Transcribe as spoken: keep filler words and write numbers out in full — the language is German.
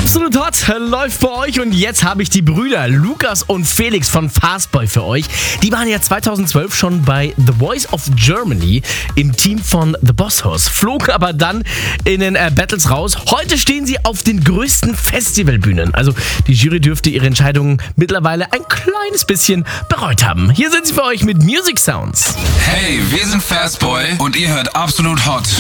Absolut Hot läuft bei euch und jetzt habe ich die Brüder Lukas und Felix von Fastboy für euch. Die waren ja zweitausendzwölf schon bei The Voice of Germany im Team von The Boss House, flogen aber dann in den äh, Battles raus. Heute stehen sie auf den größten Festivalbühnen. Also die Jury dürfte ihre Entscheidungen mittlerweile ein kleines bisschen bereut haben. Hier sind sie für euch mit Music Sounds. Hey, wir sind Fastboy und ihr hört Absolut Hot.